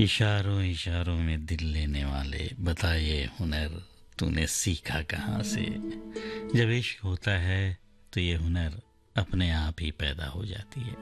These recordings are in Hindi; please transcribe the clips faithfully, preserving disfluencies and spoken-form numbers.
इशारों इशारों में दिल लेने वाले, बता ये हुनर तूने सीखा कहाँ से। जब इश्क होता है तो ये हुनर अपने आप ही पैदा हो जाती है।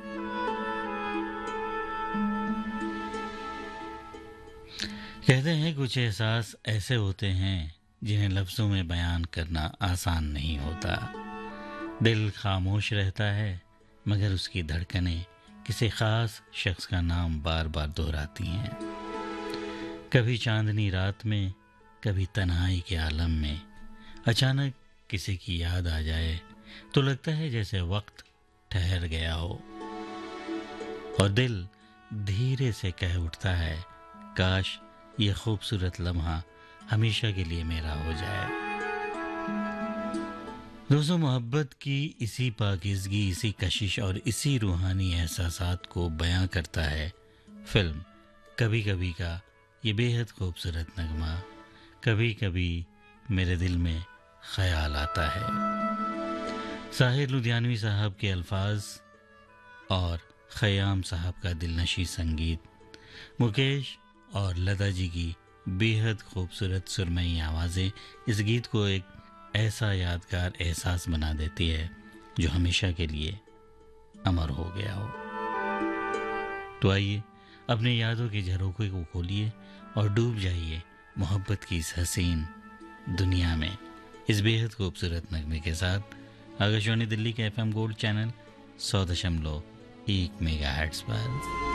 कहते हैं कुछ एहसास ऐसे होते हैं जिन्हें लफ्ज़ों में बयान करना आसान नहीं होता। दिल खामोश रहता है मगर उसकी धड़कनें किसी ख़ास शख्स का नाम बार बार दोहराती हैं। कभी चांदनी रात में, कभी तन्हाई के आलम में अचानक किसी की याद आ जाए तो लगता है जैसे वक्त ठहर गया हो और दिल धीरे से कह उठता है, काश ये खूबसूरत लम्हा हमेशा के लिए मेरा हो जाए। दोस्तों, मोहब्बत की इसी पाकीज़गी, इसी कशिश और इसी रूहानी एहसासात को बयां करता है फिल्म कभी कभी का ये बेहद खूबसूरत नगमा। कभी कभी मेरे दिल में ख्याल आता है। साहिर लुधियानवी साहब के अल्फाज और खयाम साहब का दिलनशी संगीत, मुकेश और लता जी की बेहद खूबसूरत सुरमई आवाज़ें इस गीत को एक ऐसा यादगार एहसास बना देती है जो हमेशा के लिए अमर हो गया हो। तो आइए अपनी यादों के झरोखे को खोलिए और डूब जाइए मोहब्बत की इस हसीन दुनिया में इस बेहद खूबसूरत नगमे के साथ। आकाशवाणी दिल्ली के एफ एम गोल्ड चैनल सौ दशमलव एक मेगा हर्ट्ज पर